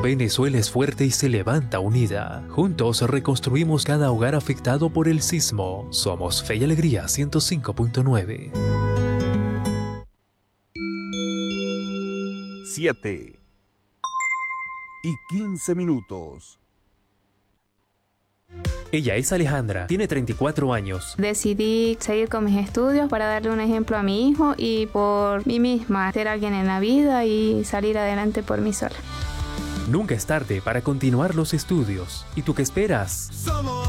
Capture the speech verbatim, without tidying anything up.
Venezuela es fuerte y se levanta unida. Juntos reconstruimos cada hogar afectado por el sismo. Somos Fe y Alegría ciento cinco punto nueve. siete y quince minutos. Ella es Alejandra, tiene treinta y cuatro años. Decidí seguir con mis estudios para darle un ejemplo a mi hijo y por mí misma, ser alguien en la vida y salir adelante por mí sola. Nunca es tarde para continuar los estudios. ¿Y tú qué esperas?